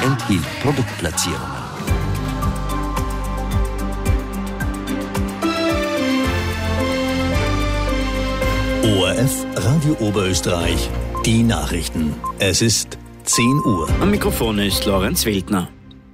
enthielt Produktplatzierungen. ORF Radio Oberösterreich, die Nachrichten. Es ist 10 Uhr. Am Mikrofon ist Lorenz Wildner.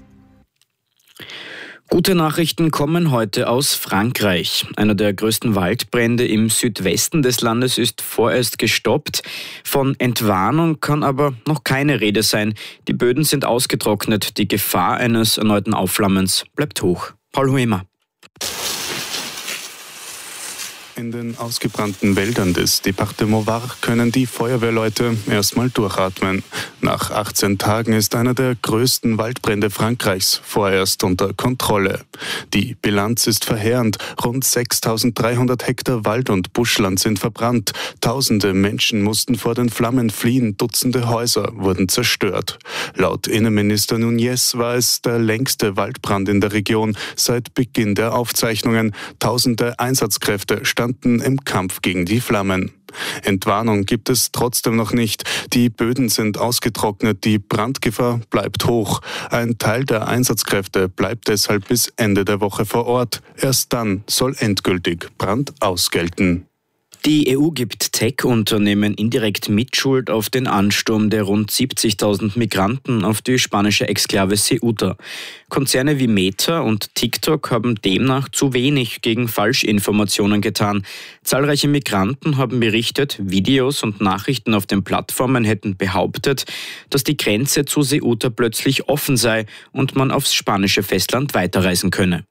Gute Nachrichten kommen heute aus Frankreich. Einer der größten Waldbrände im Südwesten des Landes ist vorerst gestoppt. Von Entwarnung kann aber noch keine Rede sein. Die Böden sind ausgetrocknet. Die Gefahr eines erneuten Aufflammens bleibt hoch. Paul Huemer. In den ausgebrannten Wäldern des Département Var können die Feuerwehrleute erstmal durchatmen. Nach 18 Tagen ist einer der größten Waldbrände Frankreichs vorerst unter Kontrolle. Die Bilanz ist verheerend. Rund 6.300 Hektar Wald- und Buschland sind verbrannt. Tausende Menschen mussten vor den Flammen fliehen. Dutzende Häuser wurden zerstört. Laut Innenminister Núñez war es der längste Waldbrand in der Region seit Beginn der Aufzeichnungen. Tausende Einsatzkräfte standen im Kampf gegen die Flammen. Entwarnung gibt es trotzdem noch nicht. Die Böden sind ausgetrocknet, die Brandgefahr bleibt hoch. Ein Teil der Einsatzkräfte bleibt deshalb bis Ende der Woche vor Ort. Erst dann soll endgültig Brand ausgelten. Die EU gibt Tech-Unternehmen indirekt Mitschuld auf den Ansturm der rund 70.000 Migranten auf die spanische Exklave Ceuta. Konzerne wie Meta und TikTok haben demnach zu wenig gegen Falschinformationen getan. Zahlreiche Migranten haben berichtet, Videos und Nachrichten auf den Plattformen hätten behauptet, dass die Grenze zu Ceuta plötzlich offen sei und man aufs spanische Festland weiterreisen könne.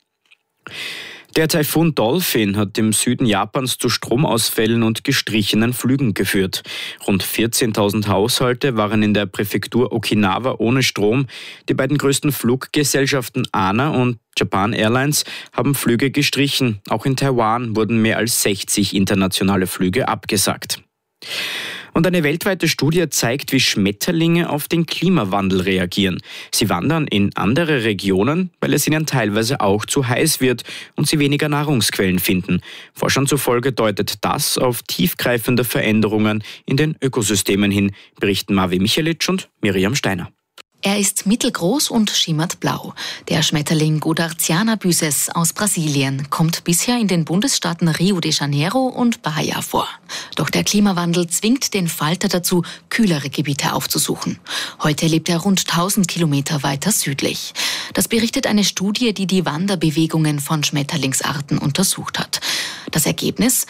Der Taifun Dolphin hat im Süden Japans zu Stromausfällen und gestrichenen Flügen geführt. Rund 14.000 Haushalte waren in der Präfektur Okinawa ohne Strom. Die beiden größten Fluggesellschaften ANA und Japan Airlines haben Flüge gestrichen. Auch in Taiwan wurden mehr als 60 internationale Flüge abgesagt. Und eine weltweite Studie zeigt, wie Schmetterlinge auf den Klimawandel reagieren. Sie wandern in andere Regionen, weil es ihnen teilweise auch zu heiß wird und sie weniger Nahrungsquellen finden. Forschern zufolge deutet das auf tiefgreifende Veränderungen in den Ökosystemen hin, berichten Marvi Michelic und Miriam Steiner. Er ist mittelgroß und schimmert blau. Der Schmetterling Godarziana byses aus Brasilien kommt bisher in den Bundesstaaten Rio de Janeiro und Bahia vor. Doch der Klimawandel zwingt den Falter dazu, kühlere Gebiete aufzusuchen. Heute lebt er rund 1000 Kilometer weiter südlich. Das berichtet eine Studie, die die Wanderbewegungen von Schmetterlingsarten untersucht hat. Das Ergebnis: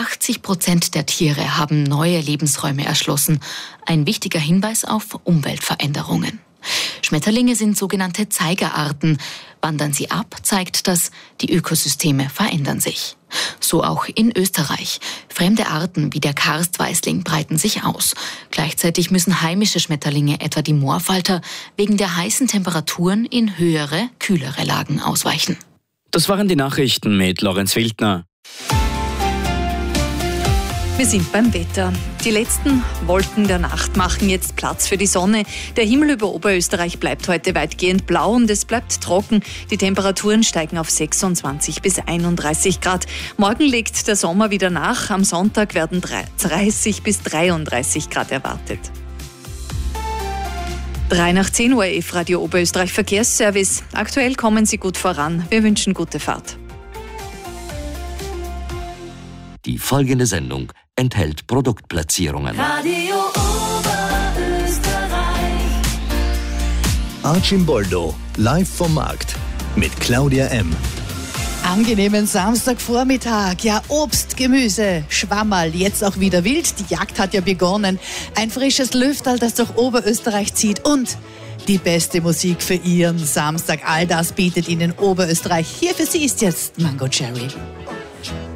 80% der Tiere haben neue Lebensräume erschlossen. Ein wichtiger Hinweis auf Umweltveränderungen. Schmetterlinge sind sogenannte Zeigerarten. Wandern sie ab, zeigt das, die Ökosysteme verändern sich. So auch in Österreich. Fremde Arten wie der Karstweißling breiten sich aus. Gleichzeitig müssen heimische Schmetterlinge, etwa die Moorfalter, wegen der heißen Temperaturen in höhere, kühlere Lagen ausweichen. Das waren die Nachrichten mit Lorenz Wildner. Wir sind beim Wetter. Die letzten Wolken der Nacht machen jetzt Platz für die Sonne. Der Himmel über Oberösterreich bleibt heute weitgehend blau und es bleibt trocken. Die Temperaturen steigen auf 26 bis 31 Grad. Morgen legt der Sommer wieder nach. Am Sonntag werden 30 bis 33 Grad erwartet. 3 nach 10 Uhr, Radio Oberösterreich Verkehrsservice. Aktuell kommen Sie gut voran. Wir wünschen gute Fahrt. Die folgende Sendung enthält Produktplatzierungen. Radio Oberösterreich. Archimboldo, live vom Markt mit Claudia M. Angenehmen Samstagvormittag. Ja, Obst, Gemüse, Schwammerl, jetzt auch wieder wild. Die Jagd hat ja begonnen. Ein frisches Lüfterl, das durch Oberösterreich zieht und die beste Musik für Ihren Samstag. All das bietet Ihnen Oberösterreich. Hier für Sie ist jetzt Mango Cherry.